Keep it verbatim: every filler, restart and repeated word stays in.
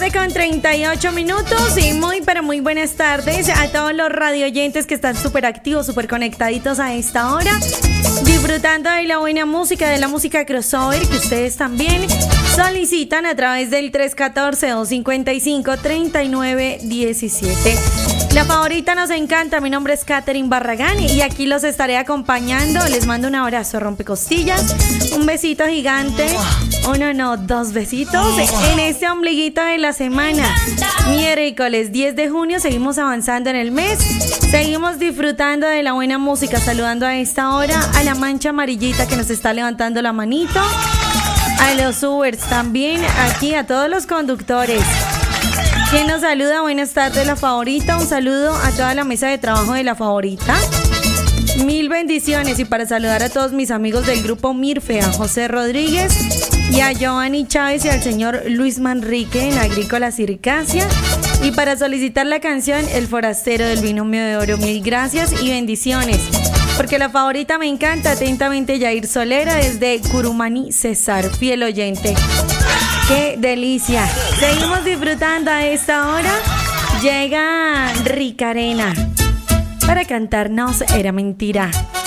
tarde con treinta y ocho minutos y muy pero muy buenas tardes a todos los radioyentes que están súper activos, súper conectaditos a esta hora, disfrutando de la buena música, de la música crossover que ustedes también solicitan a través del tres uno cuatro, dos cinco cinco, tres nueve uno siete. La favorita nos encanta, mi nombre es Katherine Barragán y aquí los estaré acompañando. Les mando un abrazo rompecostillas, un besito gigante, uno no, dos besitos en este ombliguito de la semana. Miércoles diez de junio, seguimos avanzando en el mes, seguimos disfrutando de la buena música, saludando a esta hora a la mancha amarillita que nos está levantando la manito, a los Ubers también, aquí a todos los conductores. ¿Quién nos saluda? Buenas tardes, la favorita. Un saludo a toda la mesa de trabajo de la favorita. Mil bendiciones. Y para saludar a todos mis amigos del grupo Mirfe, a José Rodríguez y a Giovanni Chávez y al señor Luis Manrique en Agrícola Circasia. Y para solicitar la canción El Forastero del Binomio de Oro. Mil gracias y bendiciones. Porque la favorita me encanta. Atentamente, Yair Solera desde Curumaní, César, fiel oyente. ¡Qué delicia! Seguimos disfrutando a esta hora. Llega Ricarena para cantarnos Era Mentira.